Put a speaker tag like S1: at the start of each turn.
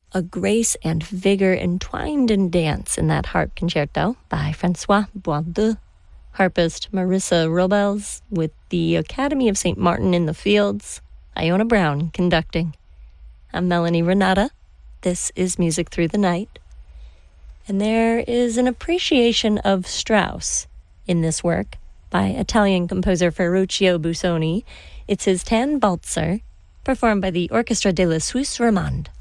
S1: A grace and vigor entwined in dance in that harp concerto by Francois Boisdeu. Harpist Marissa Robles with the Academy of St. Martin in the Fields. Iona Brown conducting. I'm Melanie Renata. This is Music Through the Night. And there is an appreciation of Strauss in this work by Italian composer Ferruccio Busoni. It's his Tannwalzer, performed by the Orchestra de la Suisse Romande.